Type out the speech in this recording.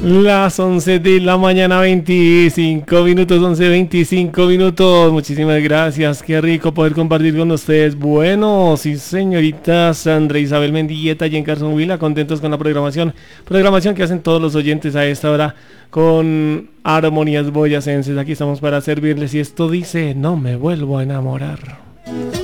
Las 11 de la mañana, 25 minutos, 11:25 minutos. Muchísimas gracias, qué rico poder compartir con ustedes. Bueno, sí señorita Sandra Isabel Mendieta y en Carson Huila, contentos con la programación que hacen todos los oyentes a esta hora con Armonías Boyacenses. Aquí estamos para servirles y esto dice, no me vuelvo a enamorar.